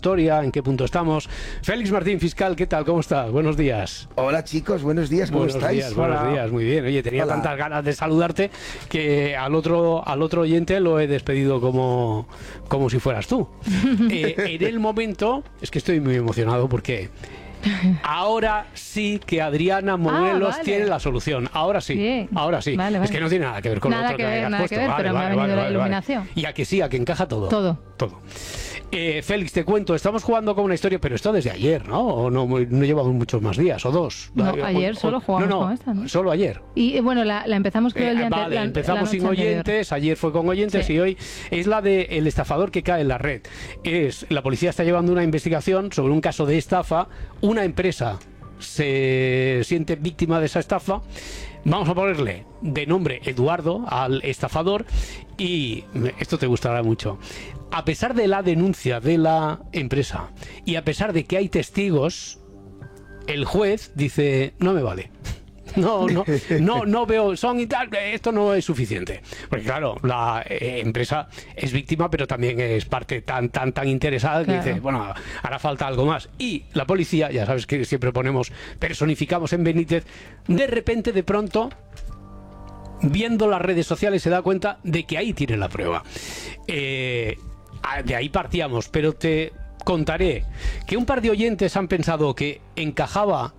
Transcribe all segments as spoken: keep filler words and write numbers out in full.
historia, en qué punto estamos. Félix Martín, fiscal, ¿qué tal? ¿Cómo estás? Buenos días. Hola chicos, buenos días, ¿cómo buenos estáis? Días, buenos días, muy bien. Oye, tenía Hola. tantas ganas de saludarte que al otro, al otro oyente lo he despedido como, como si fueras tú. eh, en el momento, es que estoy muy emocionado porque... ahora sí que Adriana Morelos ah, vale. tiene la solución. Ahora sí, Bien. ahora sí. Vale, vale. Es que no tiene nada que ver con Nada lo otro que que, ver, hayas nada puesto. que ver, Vale, pero me vale, ha venido vale, la vale, iluminación. vale. Y a que sí, a que encaja todo. Todo. Todo. Eh, Félix, te cuento, estamos jugando con una historia, pero esto desde ayer, ¿no? O no, no llevamos muchos más días, o dos. No, O- ayer o- solo jugamos no, no, con esta, ¿no? Solo ayer. Y eh, bueno, la, la empezamos creo el día Eh, anterior. vale, la- empezamos la sin noche anterior. oyentes, ayer fue con oyentes Sí. y hoy es la de el estafador que cae en la red. Es la policía está llevando una investigación sobre un caso de estafa, una empresa se siente víctima de esa estafa. Vamos a ponerle de nombre Eduardo al estafador y esto te gustará mucho. A pesar de la denuncia de la empresa y a pesar de que hay testigos, el juez dice, no me vale. No, no, no, no veo, son y tal, esto no es suficiente. Porque claro, la eh, empresa es víctima, pero también es parte tan, tan, tan interesada que Claro. dice, bueno, hará falta algo más. Y la policía, ya sabes que siempre ponemos, personificamos en Benítez, de repente, de pronto, viendo las redes sociales se da cuenta de que ahí tiene la prueba. Eh, de ahí partíamos, pero te contaré que un par de oyentes han pensado que encajaba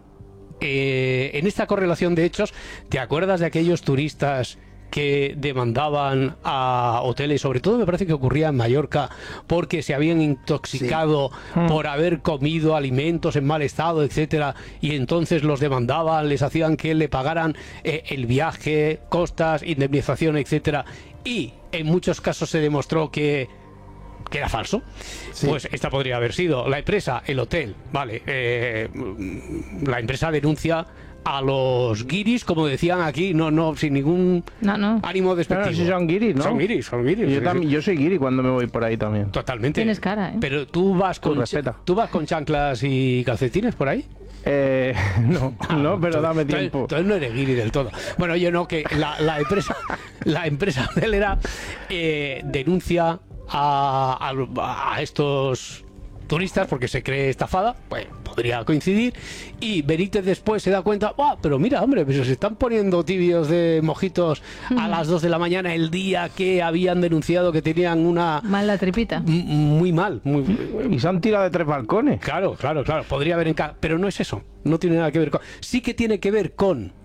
eh, en esta correlación de hechos. ¿Te acuerdas de aquellos turistas que demandaban a hoteles, sobre todo me parece que ocurría en Mallorca, porque se habían intoxicado Sí. por haber comido alimentos en mal estado, etcétera, y entonces los demandaban, les hacían que le pagaran eh, el viaje, costas, indemnización, etcétera, y en muchos casos se demostró que que era falso? Sí. Pues esta podría haber sido la empresa, el hotel, vale, eh, la empresa denuncia a los guiris, como decían aquí, no, no, sin ningún No, no. ánimo despectivo. Claro, sí son guiris, ¿no? Son guiris, son guiris. Yo, sí, también, sí. yo soy guiri cuando me voy por ahí también. Totalmente. Tienes cara, ¿eh? Pero tú vas Con con respeta. tú vas con chanclas y calcetines por ahí. Eh, no, Ah, no, pero entonces- dame entonces- tiempo. Entonces no eres guiri del todo. Bueno, yo no, que la, la empresa la empresa hotelera eh, denuncia a, a, a estos turistas porque se cree estafada, pues podría coincidir, y Benítez después se da cuenta, ¡ah, pero mira, hombre, pues se están poniendo tibios de mojitos a las dos de la mañana el día que habían denunciado que tenían una... Mal la tripita. m- muy mal, muy... Y se han tirado de tres balcones. Claro, claro, claro, podría haber en ca- pero no es eso, no tiene nada que ver con... Sí que tiene que ver con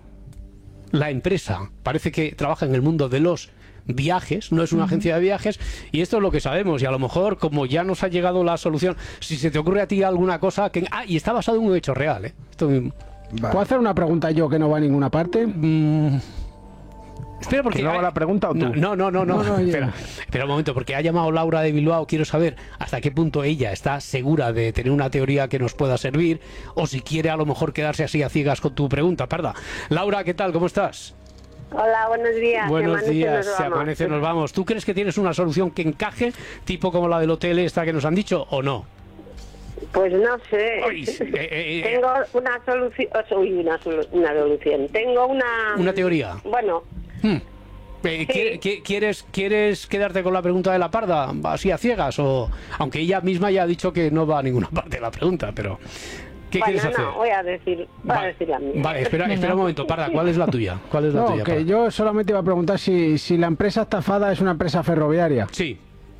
la empresa, parece que trabaja en el mundo de los viajes, no es una agencia de viajes, y esto es lo que sabemos, y a lo mejor, como ya nos ha llegado la solución, si se te ocurre a ti alguna cosa que... Ah, y está basado en un hecho real, ¿eh? Esto... Vale. ¿Puedo hacer una pregunta yo que no va a ninguna parte? mm, Espera, porque... ¿Que no haga la pregunta o tú? No, no, no, no, No, no, ya. espera, espera un momento, porque ha llamado Laura de Bilbao, quiero saber hasta qué punto ella está segura de tener una teoría que nos pueda servir, o si quiere a lo mejor quedarse así a ciegas con tu pregunta, parda. Laura, ¿qué tal? ¿Cómo estás? Hola, buenos días. Buenos Se amanece, días, nos se vamos. amanece, nos vamos. ¿Tú crees que tienes una solución que encaje, tipo como la del hotel esta que nos han dicho, o no? Pues no sé. Uy, eh, eh, eh, Tengo una solución. Uy, una, solu- una solución. Tengo una. Una teoría. Bueno, Hmm. Eh, ¿qui- qui- ¿Quieres, ¿Quieres quedarte con la pregunta de la parda, así a ciegas? O aunque ella misma ya ha dicho que no va a ninguna parte de la pregunta, pero ¿qué bueno, quieres hacer? no, voy a decir, voy a Va- decir la mía. Vale, espera, Venga. espera un momento, Parda, ¿cuál es la tuya? ¿Cuál es la No, tuya? que Parda? yo solamente iba a preguntar si, si la empresa estafada es una empresa ferroviaria. Sí.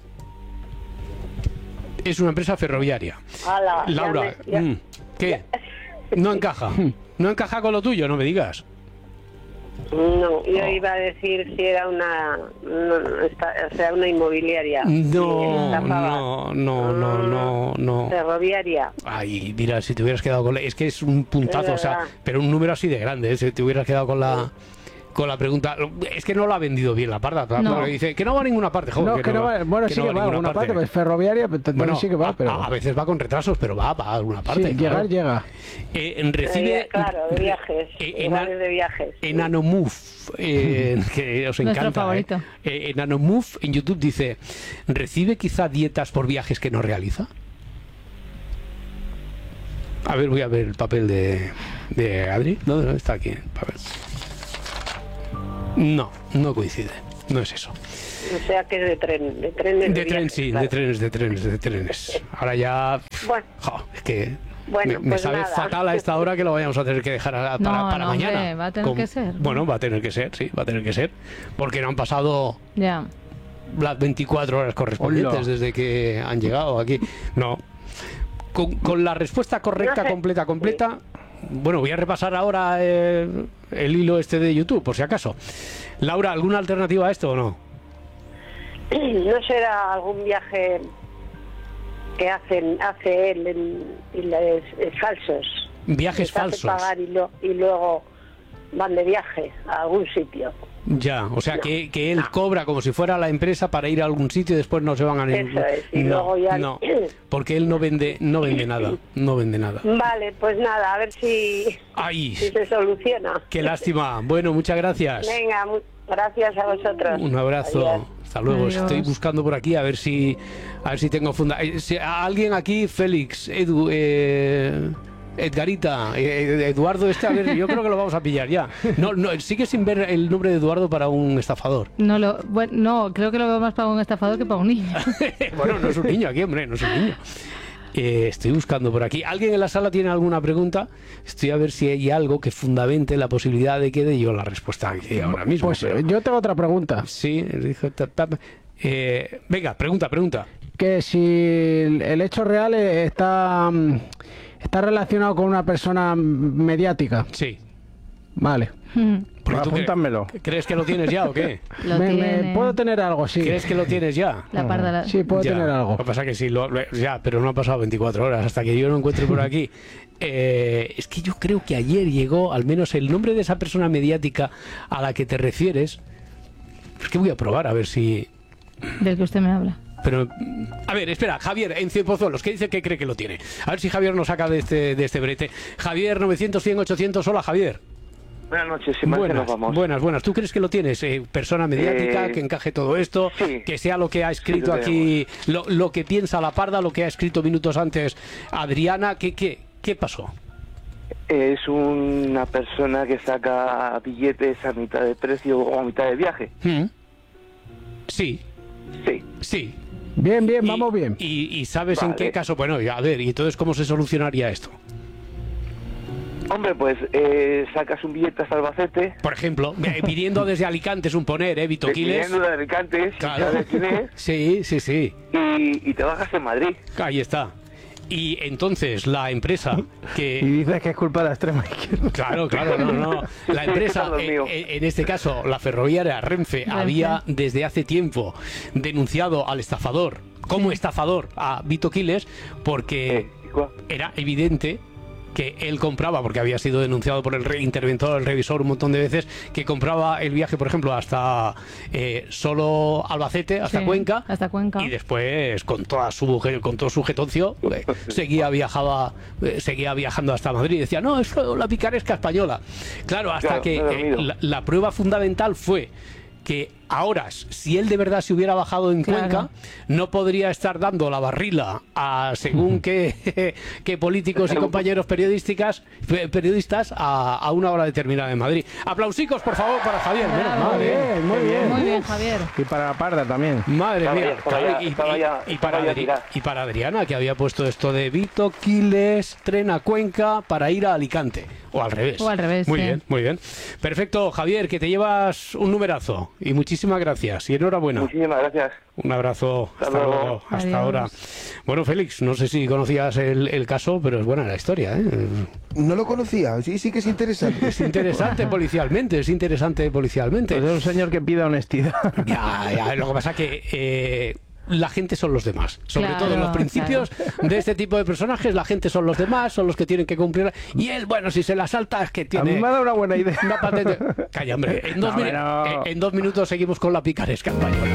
Es una empresa ferroviaria. Hala, ya Laura, me- ya- mm, ¿qué? No encaja. No encaja con lo tuyo, no me digas. No, yo Oh. iba a decir si era una. No, no, esta- o sea, una inmobiliaria. No, Si estafaba. no, no, no, no, no. Ferroviaria. Ay, mira, si te hubieras quedado con la... Es que es un puntazo, Es o sea, verdad. pero un número así de grande, ¿eh? Si te hubieras quedado con la... Con la pregunta, es que no la ha vendido bien la parda, No. porque dice que no va a ninguna parte, joder, No, que no va, bueno, sí que va a ninguna alguna parte, pues ferroviaria, pero también Bueno, sí que va, a, pero... a- a veces va con retrasos, pero va, va a alguna parte. sí, claro. llegar, llega. Eh, recibe... Eh, claro, de viajes. eh, en, iguales de viajes. en Anomove, eh, que os Nuestro encanta. favorito. Eh. Eh, en Anomove, en YouTube dice, ¿recibe quizá dietas por viajes que no realiza? A ver, voy a ver el papel de, de Adri. ¿Dónde está aquí el papel? No, no coincide. No es eso. O sea que es de tren. De trenes. De tren, viajes, sí, claro. de trenes, de trenes, de trenes. Ahora ya... Bueno, Jo, es que Bueno, me, me pues sabe nada. fatal a esta hora que lo vayamos a tener que dejar a- para, No, para no, mañana. hombre, va a tener que ser. Bueno, va a tener que ser, sí, va a tener que ser. Porque no han pasado Ya. las veinticuatro horas correspondientes Hola. desde que han llegado aquí. No. Con, con la respuesta correcta, No sé. completa, completa. Bueno, voy a repasar ahora eh, el hilo este de YouTube, por si acaso. Laura, ¿alguna alternativa a esto o no? ¿no será algún viaje que hacen hace él en, y les, es falsos? Viajes Les hace falsos. pagar y, lo- y luego van de viaje a algún sitio. Ya, o sea, que, que él cobra como si fuera la empresa para ir a algún sitio y después no se van a ningún Eso es, y no, luego ya- no, porque él no vende, no vende nada, no vende nada. Vale, pues nada, a ver si, Ay, si se soluciona. qué lástima. Bueno, muchas gracias. Venga, mu- gracias a vosotros. Un abrazo. Adiós. Hasta luego. Adiós. Estoy buscando por aquí a ver si a ver si tengo funda. eh, si- a alguien aquí, Félix, Edu, eh, Edgarita, eh, Eduardo, este, a ver, yo creo que lo vamos a pillar ya. No, no, sigue sin ver el nombre de Eduardo para un estafador. No, lo, bueno, no, creo que lo veo más para un estafador que para un niño. Bueno, no es un niño aquí, hombre, no es un niño. Eh, estoy buscando por aquí. ¿Alguien en la sala tiene alguna pregunta? Estoy a ver si hay algo que fundamente la posibilidad de que dé yo la respuesta aquí ahora mismo. Pues pero- eh, yo tengo otra pregunta. Sí, dijo, ta, ta, eh, venga, pregunta, pregunta. Que si el el hecho real eh, está, mm, está relacionado con una persona mediática. Sí. Vale. Porque tú cre- Apúntamelo. ¿Crees que lo tienes ya o qué? Lo Me- me- tiene. puedo tener algo, sí. ¿Crees que lo tienes ya? La parda. La... Sí, puedo Ya. tener algo. Lo que pasa que sí, lo, lo- ya, pero no han pasado veinticuatro horas hasta que yo lo encuentre por aquí. Eh, es que yo creo que ayer llegó, al menos el nombre de esa persona mediática a la que te refieres. Es que voy a probar a ver si. Del que usted me habla. Pero, mm, a ver, espera, Javier, en Cienpozuelos, ¿qué dice que cree que lo tiene? A ver si Javier nos saca de este, de este brete. Javier, novecientos, cien, ochocientos, hola Javier. Buenas noches, sin más que Buenas, nos vamos. buenas, buenas. ¿Tú crees que lo tienes? Eh, persona mediática, Eh, que encaje todo esto, sí. que sea lo que ha escrito lo aquí, lo, lo que piensa la parda, lo que ha escrito minutos antes Adriana. ¿Qué, qué, qué pasó? Es una persona que saca billetes a mitad de precio o a mitad de viaje. ¿Mm? Sí, Sí. sí. Bien, bien, Y- vamos bien. Y, y sabes en Vale. qué caso. Bueno, y a ver, ¿y entonces cómo se solucionaría esto? Hombre, pues eh, sacas un billete hasta Albacete, Por ejemplo, eh, pidiendo desde Alicante, es un poner, ¿eh? Vito Quiles. viniendo de Alicante, sin Claro. saber quién es, Sí, sí, sí. y, y te bajas en Madrid. Ahí está. Y entonces la empresa Y que... dices que es culpa de la extrema izquierda. Claro, claro, no, no. La empresa, Perdón, eh, mío. eh, en este caso, la ferroviaria Renfe, Renfe. había desde hace tiempo denunciado al estafador, como estafador, a Vito Quiles, porque Eh, igual. era evidente que él compraba, porque había sido denunciado por el re- interventor, el revisor un montón de veces, que compraba el viaje, por ejemplo, hasta eh, solo Albacete, hasta Sí, Cuenca, hasta Cuenca. y después con toda su con todo su jetoncio eh, seguía viajaba eh, seguía viajando hasta Madrid y decía, no, es la picaresca española. Claro, hasta Claro, que me he eh, dormido. la, la prueba fundamental fue que a horas, si él de verdad se hubiera bajado en Claro. Cuenca, no podría estar dando la barrila a según qué, qué políticos y compañeros periodísticas, pe- periodistas a, a una hora determinada en Madrid. Aplausicos, por favor, para Javier. Menos Bravo. mal, Muy ¿eh? bien, muy bien. Muy bien, Javier. Y para la parda también. Madre Estaba mía, ya, estaba claro, ya, y, estaba y- ya, y estaba para ya Adri- tirado. y para Adriana, que había puesto esto de Vito Quiles, tren a Cuenca para ir a Alicante, o al revés. O al revés, Muy sí. bien, muy bien. Perfecto, Javier, que te llevas un numerazo, y muchísimas gracias, y enhorabuena. Muchísimas gracias. Un abrazo, hasta, Hasta luego, luego. hasta Adiós. ahora. Bueno, Félix, no sé si conocías el, el caso, pero es buena la historia, ¿eh? No lo conocía, sí, sí que es interesante. Es interesante policialmente, es interesante policialmente. Pues es un señor que pide honestidad. Ya, ya, lo que pasa que eh, la gente son los demás. Sobre Claro, todo en los principios de este tipo de personajes, la gente son los demás, son los que tienen que cumplir. Y él, bueno, si se la salta es que A tiene mí me ha dado una buena idea. una patente. Calla, hombre. En dos, No, minu- pero- en- en dos minutos seguimos con la picaresca española.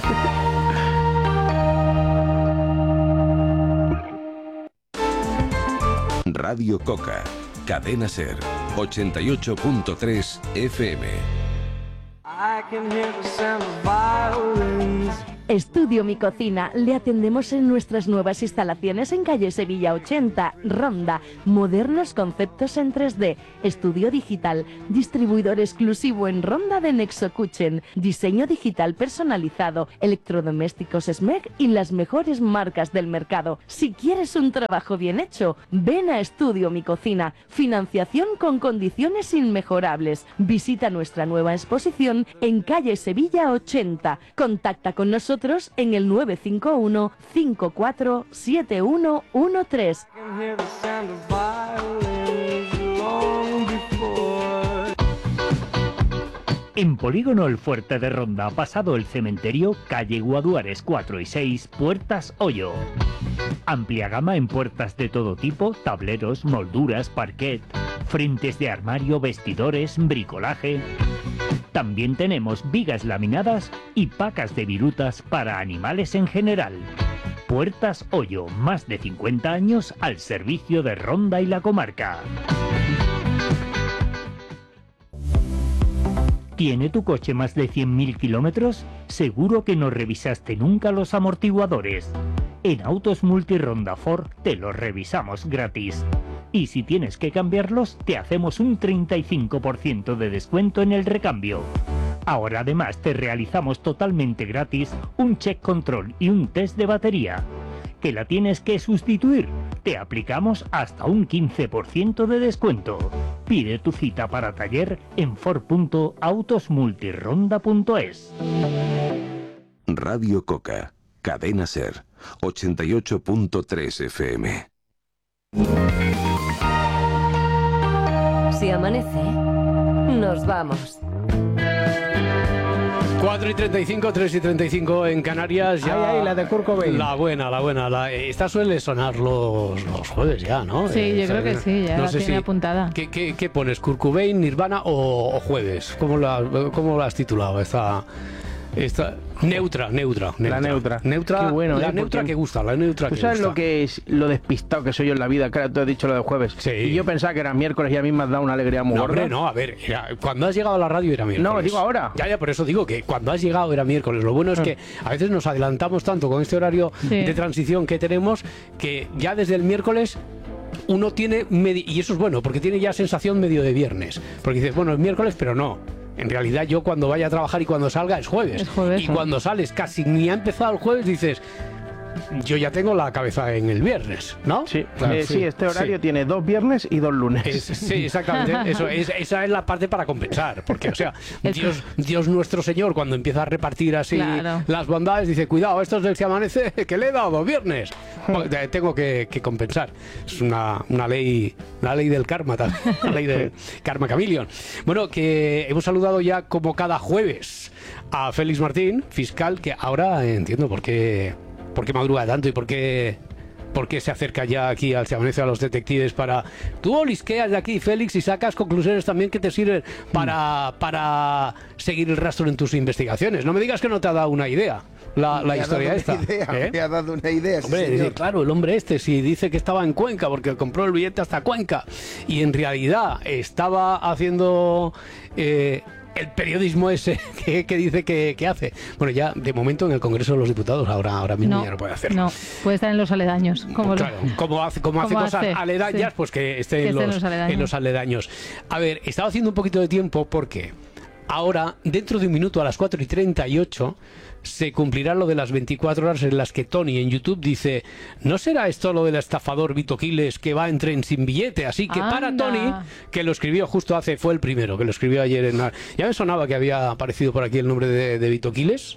Radio Coca, Cadena Ser, ochenta y ocho punto tres F M. I can hear the sound of violins Estudio Mi Cocina. Le atendemos en nuestras nuevas instalaciones en calle Sevilla ochenta, Ronda. Modernos conceptos en tres D. Estudio digital. Distribuidor exclusivo en Ronda de Nexo Kitchen. Diseño digital personalizado. Electrodomésticos S M E C y las mejores marcas del mercado. Si quieres un trabajo bien hecho, ven a Estudio Mi Cocina. Financiación con condiciones inmejorables. Visita nuestra nueva exposición en calle Sevilla ochenta. Contacta con nosotros en el nueve cinco uno, cinco cuatro siete uno uno tres. En Polígono El Fuerte de Ronda, pasado el cementerio, calle Guaduares cuatro y seis, Puertas Hoyo. Amplia gama en puertas de todo tipo, tableros, molduras, parquet, frentes de armario, vestidores, bricolaje. También tenemos vigas laminadas y pacas de virutas para animales en general. Puertas Hoyo, más de cincuenta años al servicio de Ronda y la comarca. ¿Tiene tu coche más de cien mil kilómetros? Seguro que no revisaste nunca los amortiguadores. En Autos Multironda Ford te los revisamos gratis. Y si tienes que cambiarlos, te hacemos un treinta y cinco por ciento de descuento en el recambio. Ahora además te realizamos totalmente gratis un check control y un test de batería. ¿Que la tienes que sustituir? Te aplicamos hasta un quince por ciento de descuento. Pide tu cita para taller en ford punto autos multironda punto es. Radio Coca, Cadena Ser, ochenta y ocho punto tres F M. Si amanece, nos vamos. cuatro y treinta y cinco, tres y treinta y cinco en Canarias. Ya Ay, ay, la de Kurt Cobain. La buena, la buena. La, esta suele sonar los, los jueves ya, ¿no? Sí, eh, yo creo que sí, ya no la sé tiene si, apuntada. ¿qué, qué, ¿Qué pones? ¿Kurt Cobain, Nirvana o, o jueves? ¿Cómo la, cómo la has titulado esta...? Esta, neutra, neutra, neutra. La neutra. Neutra, Qué bueno, la ¿eh? neutra Porque que gusta, la neutra ¿Tú que sabes gusta. lo que es lo despistado que soy yo en la vida? Claro, tú has dicho lo de jueves. Sí. Y yo pensaba que era miércoles y a mí me has dado una alegría muy No, gorda. hombre, no, a ver, era- cuando has llegado a la radio era miércoles. No, digo ahora. Ya, ya, por eso digo que cuando has llegado era miércoles. Lo bueno es que a veces nos adelantamos tanto con este horario Sí. de transición que tenemos que ya desde el miércoles uno tiene, medi- y eso es bueno, porque tiene ya sensación medio de viernes. Porque dices, bueno, es miércoles, pero no. En realidad yo cuando vaya a trabajar y cuando salga es jueves. Es jueves, y sí. cuando sales casi ni ha empezado el jueves dices, yo ya tengo la cabeza en el viernes, ¿no? Sí, Claro, eh, sí, este horario tiene dos viernes y dos lunes. Es- sí, exactamente. Eso, es, esa es la parte para compensar. Porque, o sea, Dios, Dios nuestro Señor, cuando empieza a repartir así Claro. las bondades, dice, cuidado, esto es del que amanece, que le he dado viernes. Pues, eh, tengo que, que compensar. Es una, una ley una ley del karma también. Una ley del karma chameleon. Bueno, que hemos saludado ya como cada jueves a Félix Martín, fiscal, que ahora entiendo por qué, por qué madruga tanto y por qué... ¿Por qué se acerca ya aquí al Se Amanece a los detectives para... Tú olisqueas de aquí, Félix, y sacas conclusiones también que te sirven para, para seguir el rastro en tus investigaciones. No me digas que no te ha dado una idea la, la Me ha historia dado esta. una idea, ¿eh? Me ha dado una idea, sí, Hombre, señor. dice, claro, el hombre este, si dice que estaba en Cuenca porque compró el billete hasta Cuenca y en realidad estaba haciendo... Eh, el periodismo ese que, que dice que, que hace. Bueno, ya de momento en el Congreso de los Diputados ahora, ahora mismo No, ya no puede hacerlo. no, puede estar en los aledaños. Como lo- Claro, como hace, como hace como cosas hace, aledañas, sí. pues que esté, Que en, esté en los, los aledaños. en los aledaños. A ver, estaba haciendo un poquito de tiempo porque ahora, dentro de un minuto a las cuatro y treinta y ocho, se cumplirá lo de las veinticuatro horas en las que Tony en YouTube dice, ¿no será esto lo del estafador Vito Quiles que va en tren sin billete? Así que para Anda. Tony, que lo escribió justo hace, fue el primero, que lo escribió ayer en... la- Ya me sonaba que había aparecido por aquí el nombre de, de Vito Quiles.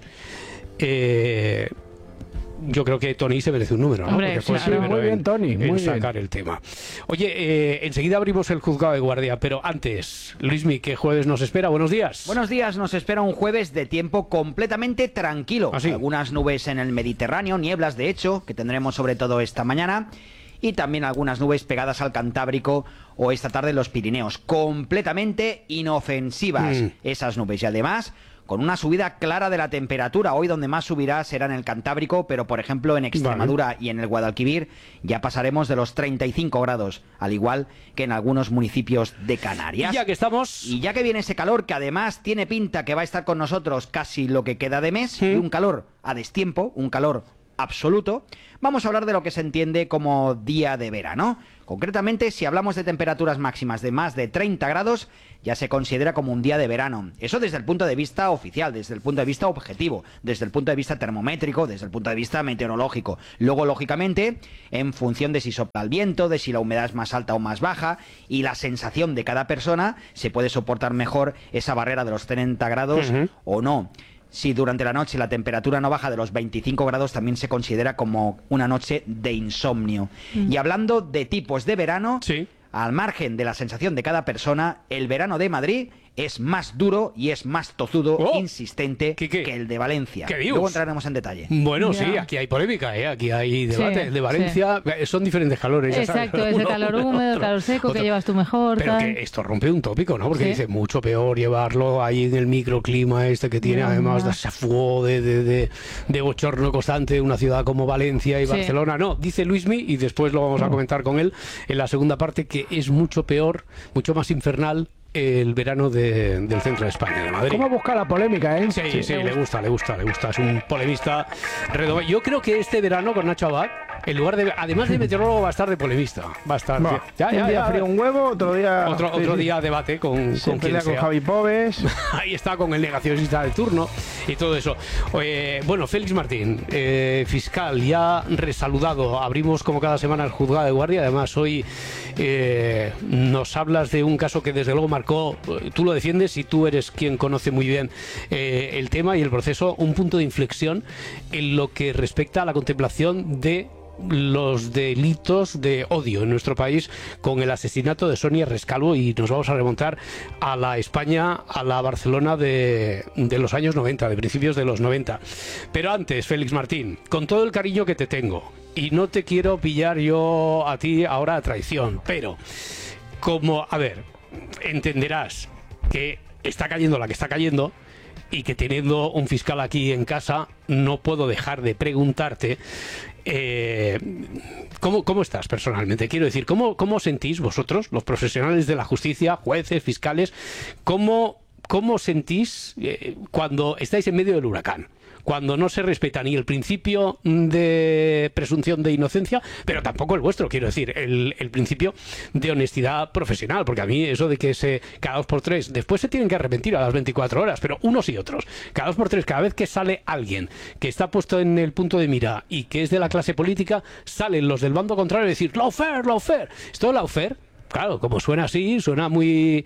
Eh... Yo creo que Tony se merece un número, ¿no? Hombre, Porque fue el claro. primero Muy bien, en- Tony, en muy bien. sacar el tema. Oye, eh, enseguida abrimos el juzgado de guardia, pero antes, Luismi, ¿qué jueves nos espera? Buenos días. Buenos días, nos espera un jueves de tiempo completamente tranquilo. ¿Ah, sí? Algunas nubes en el Mediterráneo, nieblas de hecho, que tendremos sobre todo esta mañana, y también algunas nubes pegadas al Cantábrico o esta tarde en los Pirineos. Completamente inofensivas Mm. esas nubes y además con una subida clara de la temperatura. Hoy donde más subirá será en el Cantábrico, pero por ejemplo en Extremadura vale. y en el Guadalquivir ya pasaremos de los treinta y cinco grados, al igual que en algunos municipios de Canarias. Y ya que estamos... Y ya que viene ese calor, que además tiene pinta que va a estar con nosotros casi lo que queda de mes, ¿sí? y un calor a destiempo, un calor absoluto, vamos a hablar de lo que se entiende como día de verano. Concretamente, si hablamos de temperaturas máximas de más de treinta grados, ya se considera como un día de verano. Eso desde el punto de vista oficial, desde el punto de vista objetivo, desde el punto de vista termométrico, desde el punto de vista meteorológico. Luego, lógicamente, en función de si sopla el viento, de si la humedad es más alta o más baja, y la sensación de cada persona, se puede soportar mejor esa barrera de los treinta grados uh-huh. o no. Si durante la noche la temperatura no baja de los veinticinco grados, también se considera como una noche de insomnio. Mm. Y hablando de tipos de verano, sí. al margen de la sensación de cada persona, el verano de Madrid es más duro y es más tozudo, oh, insistente ¿qué, qué? que el de Valencia. Luego entraremos en detalle. Bueno, yeah. sí, aquí hay polémica, ¿eh? Aquí hay debate. Sí, el de Valencia sí. son diferentes calores. Exacto, ese calor húmedo, el calor seco, otro, que llevas tú mejor. Pero tal. que esto rompe un tópico, ¿no? Porque ¿sí? dice, mucho peor llevarlo ahí en el microclima este que tiene, yeah. además de ese fuego de, de, de, de bochorno constante de una ciudad como Valencia y sí. Barcelona. No, dice Luismi, y después lo vamos a comentar con él en la segunda parte, que es mucho peor, mucho más infernal el verano de, del centro de España, de Madrid. ¿Cómo busca la polémica, eh? Sí, sí, sí, le gusta, le gusta, le gusta. Es un polemista redondo. Yo creo que este verano con Nacho Abad, en lugar de, además de meteorólogo, va a estar de polemista. Va a estar. No, ya, ya, un día ya, frío un huevo, otro día. Otro, sí, otro sí. día debate con, con quien con sea. Javi Pobes. Ahí está, con el negacionista de turno y todo eso. Eh, bueno, Félix Martín, eh, fiscal, ya resaludado. Abrimos como cada semana el juzgado de guardia. Además, hoy eh, nos hablas de un caso que desde luego marcó. Tú lo defiendes y tú eres quien conoce muy bien eh, el tema y el proceso, un punto de inflexión en lo que respecta a la contemplación de los delitos de odio en nuestro país con el asesinato de Sonia Rescalvo, y nos vamos a remontar a la España, a la Barcelona de, de los años noventa, de principios de los noventa. Pero antes, Félix Martín, con todo el cariño que te tengo, y no te quiero pillar yo a ti ahora a traición, pero como, a ver, entenderás que está cayendo la que está cayendo y que teniendo un fiscal aquí en casa no puedo dejar de preguntarte eh, ¿cómo, ¿cómo estás personalmente? Quiero decir, ¿cómo, cómo sentís vosotros, los profesionales de la justicia, jueces, fiscales, cómo, cómo sentís eh, cuando estáis en medio del huracán? Cuando no se respeta ni el principio de presunción de inocencia, pero tampoco el vuestro, quiero decir, el, el principio de honestidad profesional, porque a mí eso de que se cada dos por tres, después se tienen que arrepentir a las veinticuatro horas, pero unos y otros, cada dos por tres, cada vez que sale alguien que está puesto en el punto de mira y que es de la clase política, salen los del bando contrario a decir lawfare, lawfare. Esto lawfare, claro, como suena así, suena muy...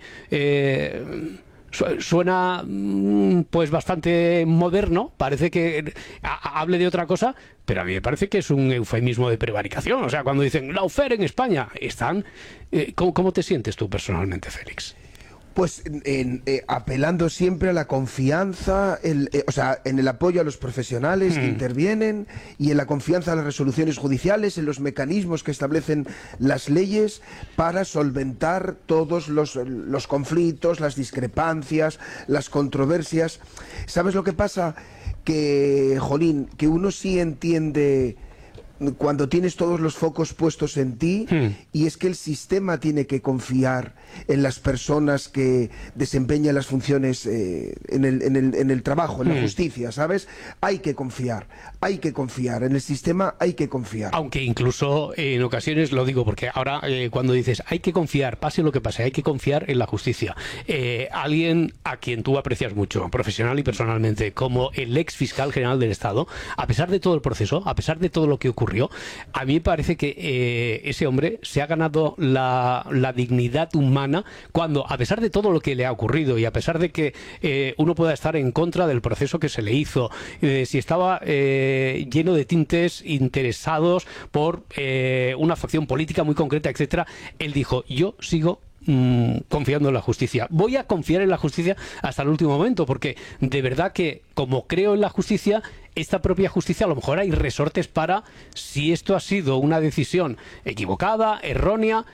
Eh, suena pues bastante moderno, parece que hable de otra cosa, pero a mí me parece que es un eufemismo de prevaricación. O sea, cuando dicen lawfare en España, están... Eh, ¿cómo, ¿Cómo te sientes tú personalmente, Félix? Pues en, eh, apelando siempre a la confianza, el, eh, o sea, en el apoyo a los profesionales mm. que intervienen y en la confianza a las resoluciones judiciales, en los mecanismos que establecen las leyes para solventar todos los, los conflictos, las discrepancias, las controversias. ¿Sabes lo que pasa? Que, jolín, que uno sí entiende... cuando tienes todos los focos puestos en ti, hmm. y es que el sistema tiene que confiar en las personas que desempeñan las funciones eh, en, el, en, el, en el trabajo, en hmm. la justicia, ¿sabes? Hay que confiar, hay que confiar, en el sistema hay que confiar. Aunque incluso eh, en ocasiones, lo digo porque ahora eh, cuando dices hay que confiar, pase lo que pase, hay que confiar en la justicia. Eh, alguien a quien tú aprecias mucho, profesional y personalmente, como el ex fiscal general del Estado, a pesar de todo el proceso, a pesar de todo lo que ocurrió, a mí me parece que eh, ese hombre se ha ganado la, la dignidad humana cuando, a pesar de todo lo que le ha ocurrido y a pesar de que eh, uno pueda estar en contra del proceso que se le hizo, eh, si estaba eh, lleno de tintes interesados por eh, una facción política muy concreta, etcétera, él dijo, yo sigo confiando en la justicia. Voy a confiar en la justicia hasta el último momento, porque de verdad que como creo en la justicia, esta propia justicia a lo mejor hay resortes para, si esto ha sido una decisión equivocada, errónea,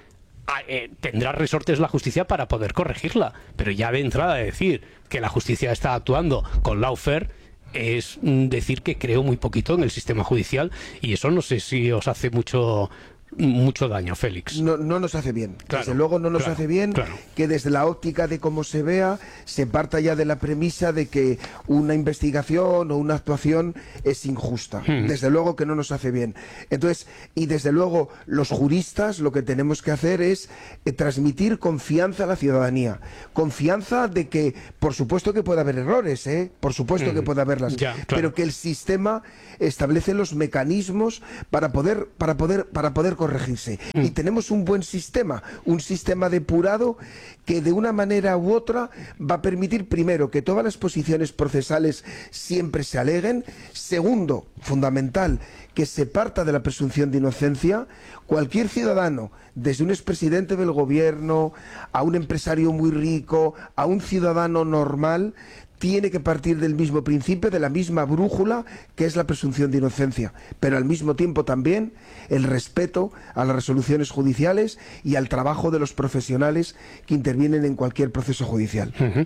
eh, tendrá resortes la justicia para poder corregirla. Pero ya de entrada decir que la justicia está actuando con lawfare es decir que creo muy poquito en el sistema judicial, y eso no sé si os hace mucho mucho daño, Félix. No, no nos hace bien. Claro, desde luego no nos claro, hace bien claro. que desde la óptica de cómo se vea se parta ya de la premisa de que una investigación o una actuación es injusta. Hmm. Desde luego que no nos hace bien. Entonces, y desde luego los juristas lo que tenemos que hacer es eh, transmitir confianza a la ciudadanía. Confianza de que, por supuesto que puede haber errores, ¿eh? Por supuesto hmm. que puede haberlas, ya, claro. pero que el sistema establece los mecanismos para poder, para poder, para poder corregirse. Mm. Y tenemos un buen sistema, un sistema depurado que de una manera u otra va a permitir, primero, que todas las posiciones procesales siempre se aleguen. Segundo, fundamental, que se parta de la presunción de inocencia. Cualquier ciudadano, desde un expresidente del gobierno, a un empresario muy rico, a un ciudadano normal, tiene que partir del mismo principio, de la misma brújula, que es la presunción de inocencia, pero al mismo tiempo también el respeto a las resoluciones judiciales y al trabajo de los profesionales que intervienen en cualquier proceso judicial. Uh-huh.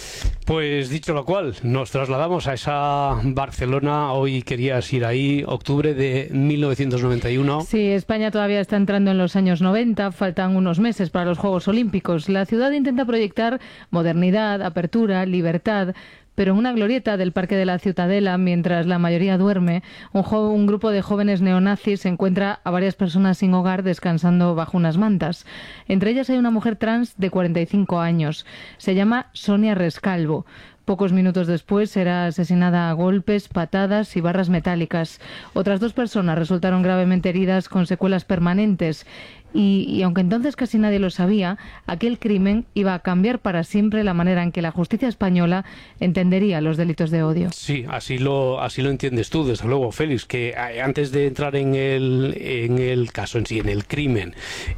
Pues dicho lo cual, nos trasladamos a esa Barcelona. Hoy querías ir ahí, octubre de mil novecientos noventa y uno. Sí, España todavía está entrando en los años noventa, faltan unos meses para los Juegos Olímpicos. La ciudad intenta proyectar modernidad, apertura, libertad, pero en una glorieta del Parque de la Ciutadela, mientras la mayoría duerme, un, un grupo de jóvenes neonazis encuentra a varias personas sin hogar descansando bajo unas mantas. Entre ellas hay una mujer trans de cuarenta y cinco años. Se llama Sonia Rescalvo. Pocos minutos después era asesinada a golpes, patadas y barras metálicas. Otras dos personas resultaron gravemente heridas con secuelas permanentes. Y, y aunque entonces casi nadie lo sabía, aquel crimen iba a cambiar para siempre la manera en que la justicia española entendería los delitos de odio. Sí, así lo así lo entiendes tú, desde luego, Félix, que antes de entrar en el, en el caso en sí, en el crimen,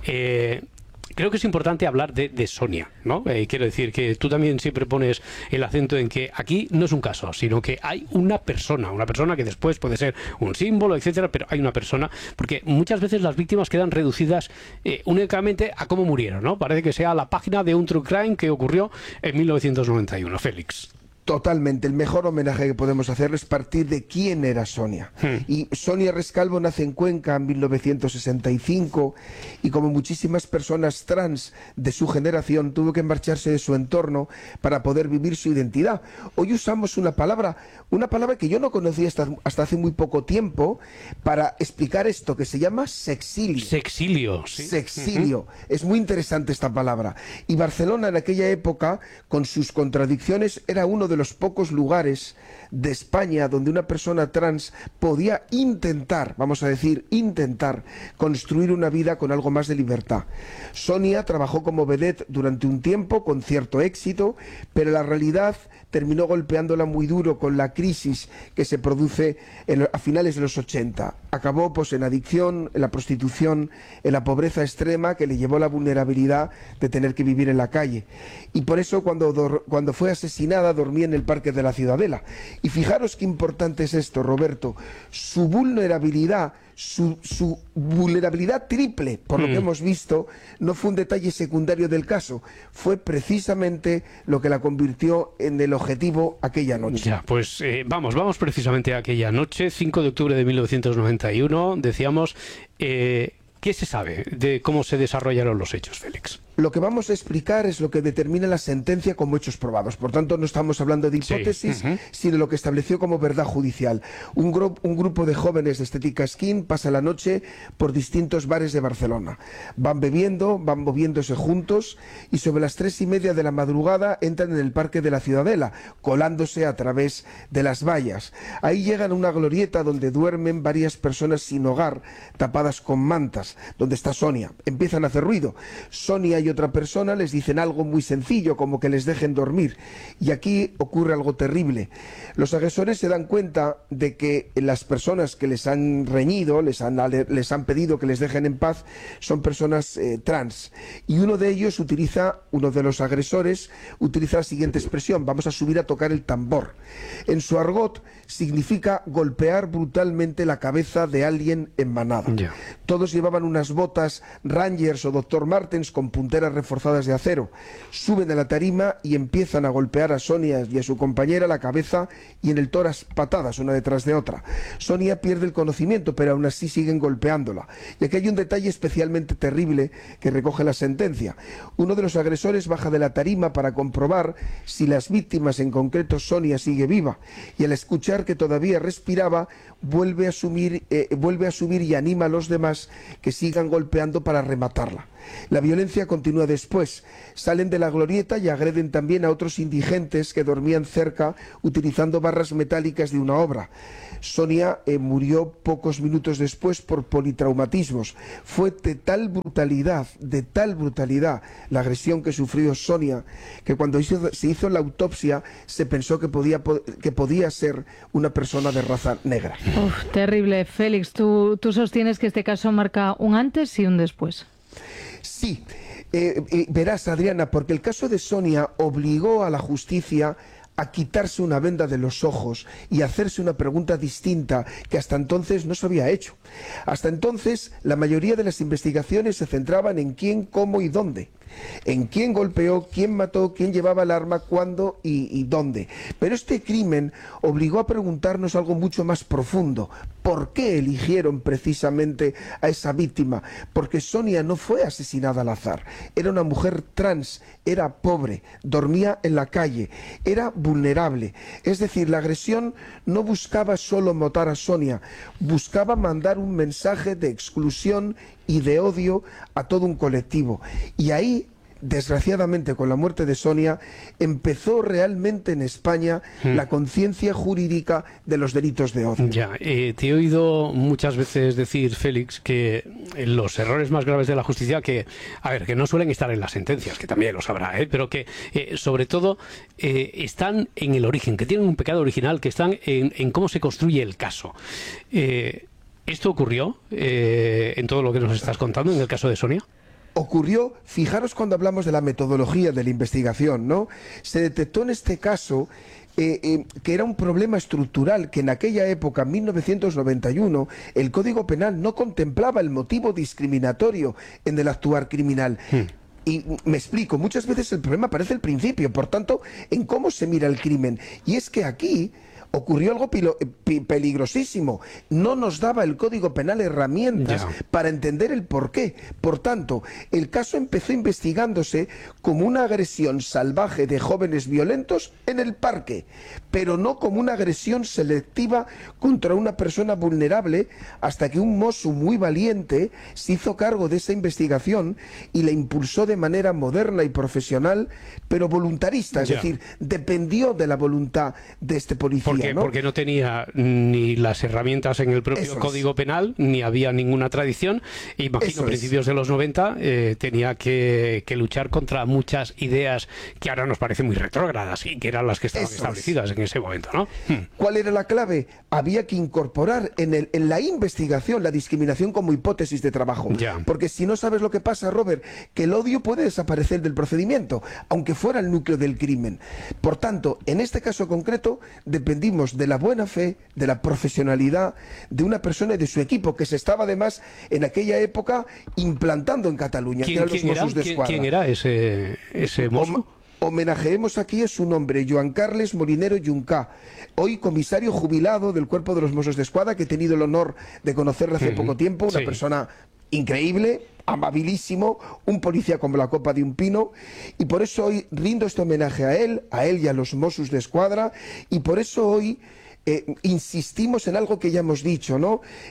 eh, creo que es importante hablar de, de Sonia, ¿no? Eh, quiero decir que tú también siempre pones el acento en que aquí no es un caso, sino que hay una persona, una persona que después puede ser un símbolo, etcétera, pero hay una persona, porque muchas veces las víctimas quedan reducidas eh, únicamente a cómo murieron, ¿no? Parece que sea la página de un true crime que ocurrió en mil novecientos noventa y uno, Félix. Totalmente, el mejor homenaje que podemos hacer es partir de quién era Sonia. Hmm. Y Sonia Rescalvo nace en Cuenca en mil novecientos sesenta y cinco y, como muchísimas personas trans de su generación, tuvo que marcharse de su entorno para poder vivir su identidad. Hoy usamos una palabra, una palabra que yo no conocía hasta, hasta hace muy poco tiempo para explicar esto, que se llama sexilio. Sexilio, sí. Sexilio. Uh-huh. Es muy interesante esta palabra. Y Barcelona en aquella época, con sus contradicciones, era uno de de los pocos lugares de España donde una persona trans podía intentar, vamos a decir, intentar construir una vida con algo más de libertad. Sonia trabajó como vedette durante un tiempo con cierto éxito, pero la realidad terminó golpeándola muy duro con la crisis que se produce en, a finales de los ochenta. Acabó pues en adicción, en la prostitución, en la pobreza extrema que le llevó a la vulnerabilidad de tener que vivir en la calle. Y por eso cuando, cuando fue asesinada dormía en el Parque de la Ciudadela. Y fijaros qué importante es esto, Roberto. Su vulnerabilidad, su, su vulnerabilidad triple, por mm. lo que hemos visto, no fue un detalle secundario del caso. Fue precisamente lo que la convirtió en el objetivo aquella noche. Ya, pues eh, vamos, vamos precisamente a aquella noche, cinco de octubre de mil novecientos noventa y uno, decíamos... Eh, ¿Qué se sabe de cómo se desarrollaron los hechos, Félix? Lo que vamos a explicar es lo que determina la sentencia como hechos probados. Por tanto, no estamos hablando de hipótesis, sí. uh-huh. sino de lo que estableció como verdad judicial. Un, gru un grupo de jóvenes de Estética Skin pasa la noche por distintos bares de Barcelona. Van bebiendo, van moviéndose juntos y sobre las tres y media de la madrugada entran en el Parque de la Ciudadela, colándose a través de las vallas. Ahí llegan a una glorieta donde duermen varias personas sin hogar, tapadas con mantas, donde está Sonia. Empiezan a hacer ruido. Sonia y otra persona les dicen algo muy sencillo, como que les dejen dormir. Y aquí ocurre algo terrible. Los agresores se dan cuenta de que las personas que les han reñido, les han, les han pedido que les dejen en paz, son personas eh, trans. Y uno de ellos utiliza, uno de los agresores, utiliza la siguiente expresión: vamos a subir a tocar el tambor. En su argot significa golpear brutalmente la cabeza de alguien en manada. Yeah. Todos llevaban unas botas Rangers o doctor Martens con punteras reforzadas de acero. Suben a la tarima y empiezan a golpear a Sonia y a su compañera la cabeza y en el tórax patadas una detrás de otra. Sonia pierde el conocimiento, pero aún así siguen golpeándola. Y aquí hay un detalle especialmente terrible que recoge la sentencia. Uno de los agresores baja de la tarima para comprobar si las víctimas, en concreto Sonia, sigue viva, y al escuchar que todavía respiraba, vuelve a subir, eh, vuelve a subir y anima a los demás que sigan golpeando para rematarla. La violencia continúa después. Salen de la glorieta y agreden también a otros indigentes que dormían cerca utilizando barras metálicas de una obra. Sonia eh, murió pocos minutos después por politraumatismos. Fue de tal brutalidad, de tal brutalidad la agresión que sufrió Sonia, que cuando hizo, se hizo la autopsia se pensó que podía, que podía ser una persona de raza negra. Uf, terrible. Félix, ¿tú, tú sostienes que este caso marca un antes y un después? Sí, eh, eh, verás, Adriana, porque el caso de Sonia obligó a la justicia a quitarse una venda de los ojos y hacerse una pregunta distinta que hasta entonces no se había hecho. Hasta entonces, la mayoría de las investigaciones se centraban en quién, cómo y dónde. En quién golpeó, quién mató, quién llevaba el arma, cuándo y, y dónde. Pero este crimen obligó a preguntarnos algo mucho más profundo. ¿Por qué eligieron precisamente a esa víctima? Porque Sonia no fue asesinada al azar. Era una mujer trans, era pobre, dormía en la calle, era vulnerable. Es decir, la agresión no buscaba solo matar a Sonia, buscaba mandar un mensaje de exclusión y de odio a todo un colectivo. Y ahí, desgraciadamente, con la muerte de Sonia, empezó realmente en España hmm. la conciencia jurídica de los delitos de odio. Ya, eh, te he oído muchas veces decir, Félix, que los errores más graves de la justicia, que, a ver, que no suelen estar en las sentencias, que también lo sabrá, ¿eh? pero que, eh, sobre todo, eh, están en el origen, que tienen un pecado original, que están en, en cómo se construye el caso. Eh, ¿Esto ocurrió eh, en todo lo que nos estás contando en el caso de Sonia? Ocurrió, fijaros cuando hablamos de la metodología de la investigación, ¿no? Se detectó en este caso eh, eh, que era un problema estructural, que en aquella época, en mil novecientos noventa y uno, el Código Penal no contemplaba el motivo discriminatorio en el actuar criminal. Hmm. Y me explico, muchas veces el problema aparece al principio, por tanto, en cómo se mira el crimen. Y es que aquí ocurrió algo pilo, pi, peligrosísimo. No nos daba el Código Penal herramientas yeah. para entender el porqué. Por tanto, el caso empezó investigándose como una agresión salvaje de jóvenes violentos en el parque, pero no como una agresión selectiva contra una persona vulnerable, hasta que un mozo muy valiente se hizo cargo de esa investigación y la impulsó de manera moderna y profesional, pero voluntarista, es yeah. decir, dependió de la voluntad de este policía. Porque, ¿no? porque no tenía ni las herramientas en el propio Eso Código es. Penal, ni había ninguna tradición. Imagino, Eso a principios es. de los noventa, eh, tenía que, que luchar contra muchas ideas que ahora nos parecen muy retrógradas y que eran las que estaban Eso establecidas es. en ese momento, ¿no? ¿Cuál era la clave? Había que incorporar en, el, en la investigación la discriminación como hipótesis de trabajo. Ya. Porque si no sabes lo que pasa, Robert, que el odio puede desaparecer del procedimiento, aunque fuera el núcleo del crimen. Por tanto, en este caso concreto, dependimos de la buena fe, de la profesionalidad de una persona y de su equipo, que se estaba además en aquella época implantando en Cataluña. ¿Quién, ¿quién, era? ¿Quién, ¿quién era ese, ese mozo? Homenajeemos aquí a su nombre, Joan Carles Molinero Juncá, hoy comisario jubilado del Cuerpo de los Mossos de Escuadra, que he tenido el honor de conocerle hace uh-huh. poco tiempo, una sí. persona increíble, amabilísimo, un policía como la copa de un pino, y por eso hoy rindo este homenaje a él, a él y a los Mossos de Escuadra, y por eso hoy eh, insistimos en algo que ya hemos dicho, ¿no? Que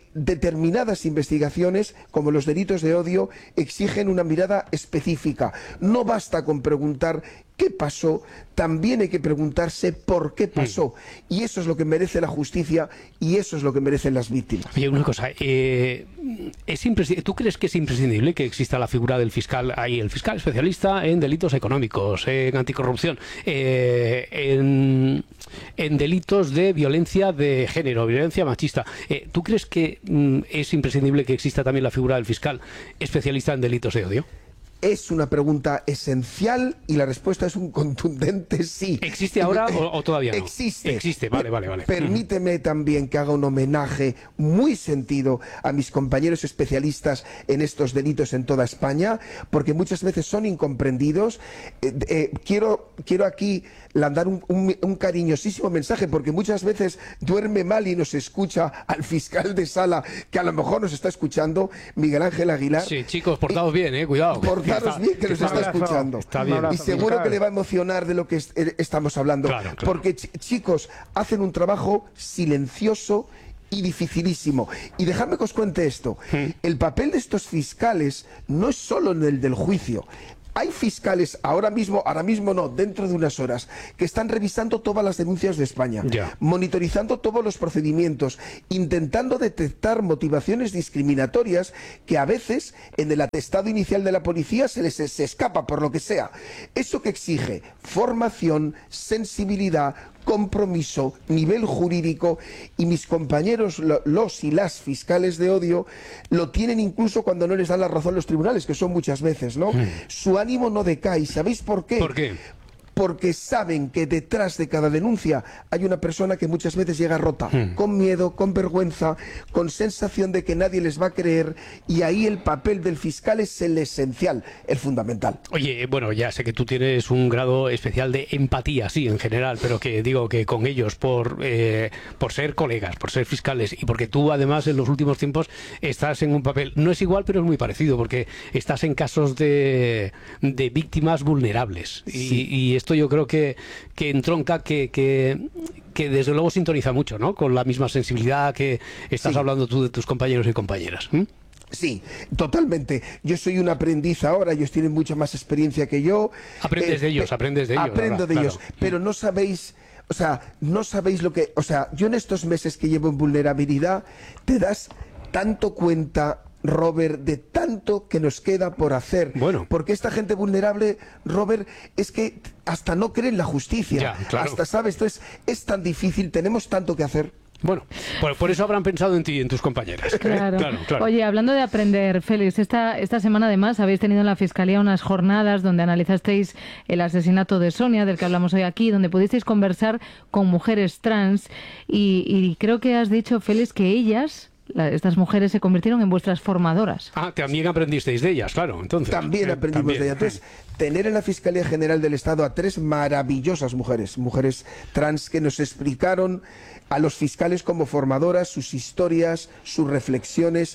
determinadas investigaciones, como los delitos de odio, exigen una mirada específica. No basta con preguntar qué pasó, también hay que preguntarse por qué pasó. Y eso es lo que merece la justicia y eso es lo que merecen las víctimas. Oye, una cosa, eh, ¿es ¿tú crees que es imprescindible que exista la figura del fiscal ahí, el fiscal especialista en delitos económicos, en anticorrupción, eh, en, en delitos de violencia de género, violencia machista? Eh, ¿Tú crees que mm, es imprescindible que exista también la figura del fiscal especialista en delitos de odio? Es una pregunta esencial y la respuesta es un contundente sí. ¿Existe ahora o, o todavía no? Existe. Existe, vale, vale, vale. Permíteme también que haga un homenaje muy sentido a mis compañeros especialistas en estos delitos en toda España, porque muchas veces son incomprendidos. Eh, eh, quiero, quiero aquí mandar un, un, un cariñosísimo mensaje, porque muchas veces duerme mal y nos escucha al fiscal de sala, que a lo mejor nos está escuchando, Miguel Ángel Aguilar. Sí, chicos, portaos bien, eh, cuidado. Portaros bien, que nos está escuchando. Está bien. Y seguro que le va a emocionar de lo que es, eh, estamos hablando. Claro, claro. Porque, ch chicos, hacen un trabajo silencioso y dificilísimo. Y dejadme que os cuente esto. Hmm. El papel de estos fiscales no es solo en el del juicio. Hay fiscales ahora mismo, ahora mismo no, dentro de unas horas, que están revisando todas las denuncias de España, ya. monitorizando todos los procedimientos, intentando detectar motivaciones discriminatorias que a veces en el atestado inicial de la policía se les se escapa por lo que sea. Eso que exige formación, sensibilidad, compromiso, nivel jurídico, y mis compañeros, los y las fiscales de odio, lo tienen incluso cuando no les dan la razón los tribunales, que son muchas veces, ¿no? Mm. Su ánimo no decae. ¿Sabéis por qué? ¿Por qué? Porque saben que detrás de cada denuncia hay una persona que muchas veces llega rota, hmm. con miedo, con vergüenza, con sensación de que nadie les va a creer, y ahí el papel del fiscal es el esencial, el fundamental. Oye, bueno, ya sé que tú tienes un grado especial de empatía, sí, en general, pero que digo que con ellos, por, eh, por ser colegas, por ser fiscales, y porque tú además en los últimos tiempos estás en un papel, no es igual, pero es muy parecido, porque estás en casos de, de víctimas vulnerables, sí. y, y esto yo creo que, que entronca, que, que, que desde luego sintoniza mucho, ¿no? Con la misma sensibilidad que estás sí. hablando tú de tus compañeros y compañeras. ¿Mm? Sí, totalmente. Yo soy un aprendiz ahora, ellos tienen mucha más experiencia que yo. Aprendes eh, de ellos, aprendes de ellos. Aprendo ahora, de ellos, claro. pero no sabéis... O sea, no sabéis lo que... O sea, yo en estos meses que llevo en vulnerabilidad, te das tanto cuenta... Robert, de tanto que nos queda por hacer. Bueno. Porque esta gente vulnerable, Robert, es que hasta no cree en la justicia. Ya, claro. Hasta, ¿sabes? Entonces, es tan difícil, tenemos tanto que hacer. Bueno, por, por eso habrán pensado en ti y en tus compañeras. Claro. claro, claro. Oye, hablando de aprender, Félix, esta, esta semana además habéis tenido en la Fiscalía unas jornadas donde analizasteis el asesinato de Sonia, del que hablamos hoy aquí, donde pudisteis conversar con mujeres trans y, y creo que has dicho, Félix, que ellas... La, estas mujeres se convirtieron en vuestras formadoras. Ah, también aprendisteis de ellas, claro. Entonces También aprendimos también. de ellas. Entonces, tener en la Fiscalía General del Estado a tres maravillosas mujeres, mujeres trans que nos explicaron a los fiscales como formadoras sus historias, sus reflexiones.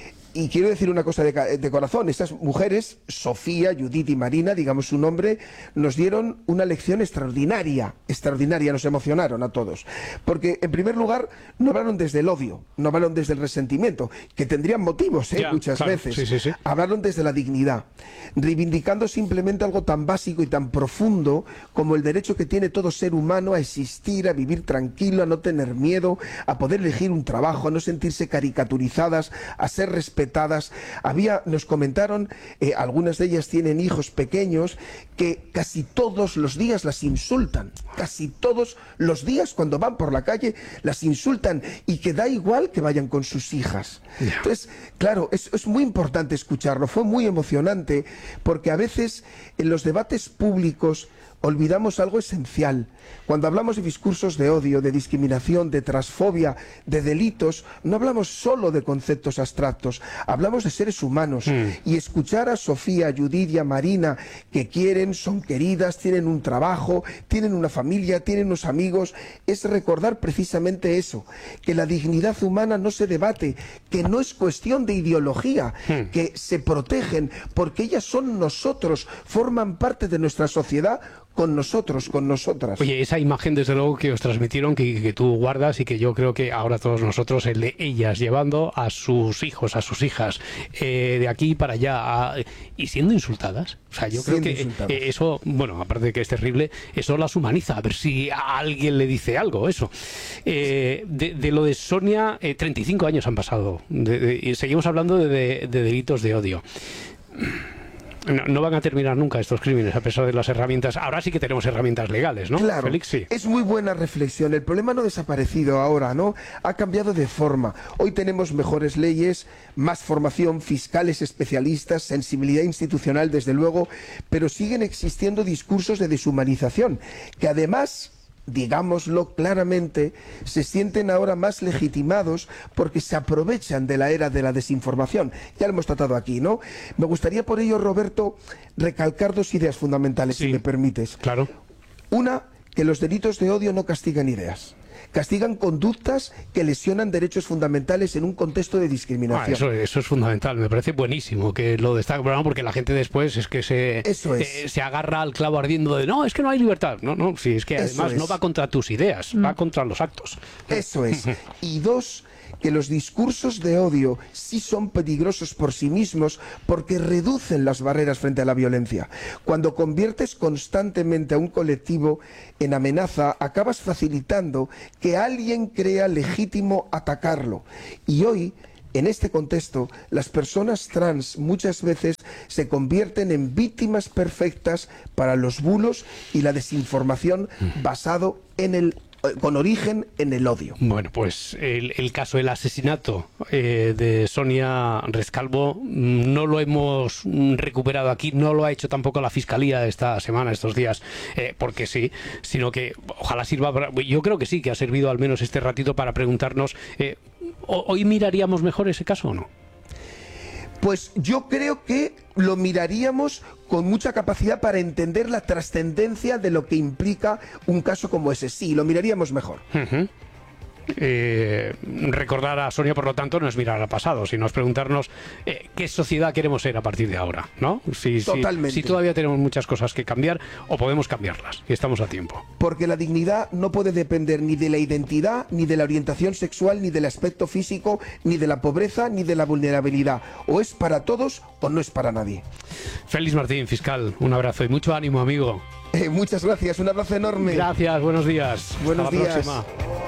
Y quiero decir una cosa de, de corazón, estas mujeres, Sofía, Judith y Marina, digamos su nombre, nos dieron una lección extraordinaria, extraordinaria, nos emocionaron a todos. Porque, en primer lugar, no hablaron desde el odio, no hablaron desde el resentimiento, que tendrían motivos, ¿eh? Ya, muchas claro, veces. sí, sí, sí. Hablaron desde la dignidad, reivindicando simplemente algo tan básico y tan profundo como el derecho que tiene todo ser humano a existir, a vivir tranquilo, a no tener miedo, a poder elegir un trabajo, a no sentirse caricaturizadas, a ser respetadas. Había, nos comentaron, eh, algunas de ellas tienen hijos pequeños que casi todos los días las insultan, casi todos los días cuando van por la calle las insultan y que da igual que vayan con sus hijas. Entonces, claro, es, es muy importante escucharlo, fue muy emocionante porque a veces en los debates públicos olvidamos algo esencial. Cuando hablamos de discursos de odio, de discriminación, de transfobia, de delitos, no hablamos solo de conceptos abstractos, hablamos de seres humanos. Mm. Y escuchar a Sofía, a Judith y a Marina, que quieren, son queridas, tienen un trabajo, tienen una familia, tienen unos amigos, es recordar precisamente eso, que la dignidad humana no se debate, que no es cuestión de ideología, mm. que se protegen porque ellas son nosotros, forman parte de nuestra sociedad con nosotros, con nosotras. Oye, esa imagen desde luego que os transmitieron, que, que tú guardas y que yo creo que ahora todos nosotros, el de ellas llevando a sus hijos, a sus hijas, eh, de aquí para allá, a, y siendo insultadas. O sea, yo Siendo creo que insultadas. eh, eso, bueno, aparte de que es terrible, eso las humaniza. A ver si a alguien le dice algo, eso. Eh, de, de lo de Sonia, eh, treinta y cinco años han pasado. De, de, y seguimos hablando de, de, de delitos de odio. No, no van a terminar nunca estos crímenes a pesar de las herramientas. Ahora sí que tenemos herramientas legales, ¿no? Claro, Félix, sí. es muy buena reflexión. El problema no ha desaparecido ahora, ¿no? Ha cambiado de forma. Hoy tenemos mejores leyes, más formación, fiscales especialistas, sensibilidad institucional, desde luego, pero siguen existiendo discursos de deshumanización, que además, digámoslo claramente, se sienten ahora más legitimados porque se aprovechan de la era de la desinformación. Ya lo hemos tratado aquí, ¿no? Me gustaría por ello, Roberto, recalcar dos ideas fundamentales, Sí, si me permites. Claro. Una, que los delitos de odio no castigan ideas. Castigan conductas que lesionan derechos fundamentales en un contexto de Ah, discriminación. eso, eso es fundamental, me parece buenísimo que lo destaque el programa, porque la gente después es que se, Eso es. eh, se agarra al clavo ardiendo de no, es que no hay libertad. No, no, sí, es que Eso además es. no va contra tus ideas, va contra los actos. Eso es. Y dos, que los discursos de odio sí son peligrosos por sí mismos porque reducen las barreras frente a la violencia. Cuando conviertes constantemente a un colectivo en amenaza, acabas facilitando que alguien crea legítimo atacarlo. Y hoy, en este contexto, las personas trans muchas veces se convierten en víctimas perfectas para los bulos y la desinformación basado en el con origen en el odio. Bueno, pues el, el caso del asesinato eh, de Sonia Rescalvo mm, no lo hemos mm, recuperado aquí, no lo ha hecho tampoco la Fiscalía esta semana, estos días, eh, porque sí, sino que ojalá sirva para, yo creo que sí, que ha servido al menos este ratito para preguntarnos, eh, ¿hoy miraríamos mejor ese caso o no? Pues yo creo que lo miraríamos con mucha capacidad para entender la trascendencia de lo que implica un caso como ese. Sí, lo miraríamos mejor. Uh-huh. Eh, recordar a Sonia, por lo tanto, no es mirar al pasado, sino es preguntarnos eh, qué sociedad queremos ser a partir de ahora, ¿no? Si, si, Totalmente. si todavía tenemos muchas cosas que cambiar o podemos cambiarlas y estamos a tiempo. Porque la dignidad no puede depender ni de la identidad, ni de la orientación sexual, ni del aspecto físico, ni de la pobreza, ni de la vulnerabilidad. O es para todos o no es para nadie. Félix Martín, fiscal, un abrazo y mucho ánimo, amigo. Eh, muchas gracias, un abrazo enorme. Gracias, buenos días. Buenos Hasta la días. próxima.